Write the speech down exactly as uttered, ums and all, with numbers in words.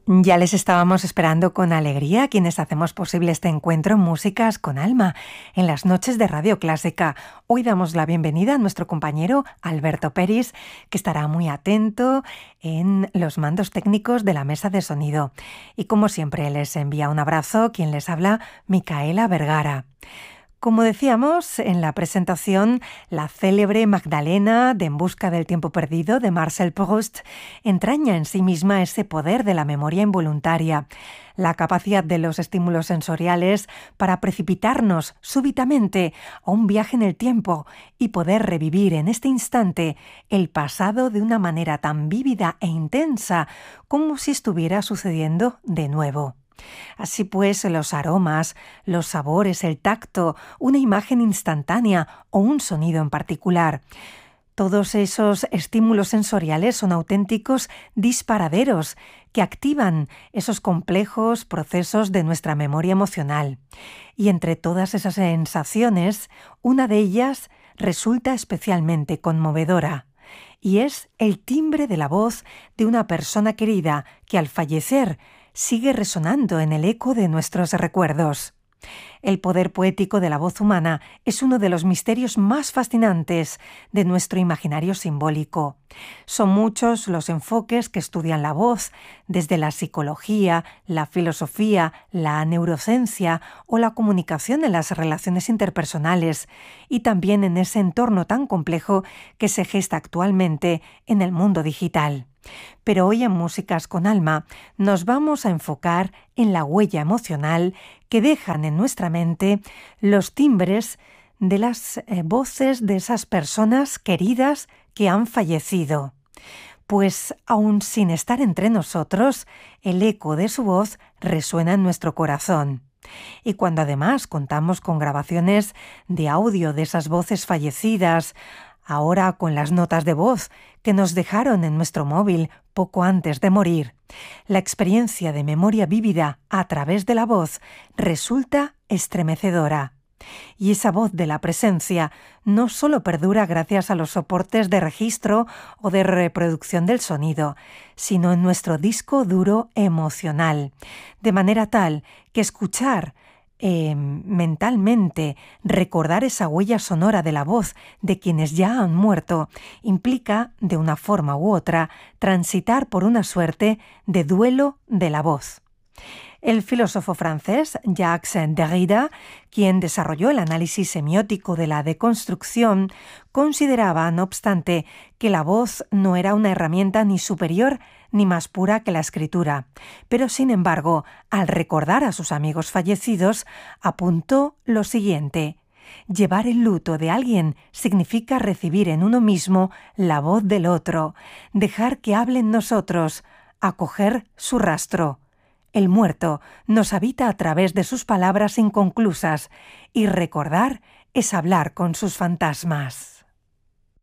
Ya les estábamos esperando con alegría quienes hacemos posible este encuentro en Músicas con Alma, en las noches de Radio Clásica. Hoy damos la bienvenida a nuestro compañero Alberto Peris, que estará muy atento en los mandos técnicos de la mesa de sonido. Y como siempre les envía un abrazo quien les habla, Micaela Vergara. Como decíamos en la presentación, la célebre Magdalena de En busca del tiempo perdido de Marcel Proust entraña en sí misma ese poder de la memoria involuntaria, la capacidad de los estímulos sensoriales para precipitarnos súbitamente a un viaje en el tiempo y poder revivir en este instante el pasado de una manera tan vívida e intensa como si estuviera sucediendo de nuevo. Así pues, los aromas, los sabores, el tacto, una imagen instantánea o un sonido en particular. Todos esos estímulos sensoriales son auténticos disparaderos que activan esos complejos procesos de nuestra memoria emocional. Y entre todas esas sensaciones, una de ellas resulta especialmente conmovedora. Y es el timbre de la voz de una persona querida que al fallecer sigue resonando en el eco de nuestros recuerdos. El poder poético de la voz humana es uno de los misterios más fascinantes de nuestro imaginario simbólico. Son muchos los enfoques que estudian la voz, desde la psicología, la filosofía, la neurociencia o la comunicación en las relaciones interpersonales, y también en ese entorno tan complejo que se gesta actualmente en el mundo digital. Pero hoy en Músicas con Alma nos vamos a enfocar en la huella emocional que dejan en nuestra mente los timbres de las eh, voces de esas personas queridas que han fallecido. Pues aun sin estar entre nosotros, el eco de su voz resuena en nuestro corazón. Y cuando además contamos con grabaciones de audio de esas voces fallecidas, ahora con las notas de voz que nos dejaron en nuestro móvil poco antes de morir, la experiencia de memoria vívida a través de la voz resulta estremecedora. Y esa voz de la presencia no solo perdura gracias a los soportes de registro o de reproducción del sonido, sino en nuestro disco duro emocional, de manera tal que escuchar Eh, mentalmente, recordar esa huella sonora de la voz de quienes ya han muerto implica, de una forma u otra, transitar por una suerte de duelo de la voz. El filósofo francés Jacques Derrida, quien desarrolló el análisis semiótico de la deconstrucción, consideraba, no obstante, que la voz no era una herramienta ni superior ni más pura que la escritura, pero sin embargo, al recordar a sus amigos fallecidos, apuntó lo siguiente: llevar el luto de alguien significa recibir en uno mismo la voz del otro, dejar que hable en nosotros, acoger su rastro. El muerto nos habita a través de sus palabras inconclusas y recordar es hablar con sus fantasmas.